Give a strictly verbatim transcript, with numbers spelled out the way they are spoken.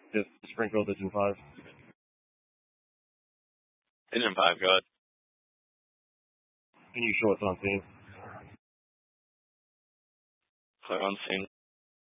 Just sprinkle the Gen five. Engine five, go ahead. Can you show what's on scene? Clear on scene.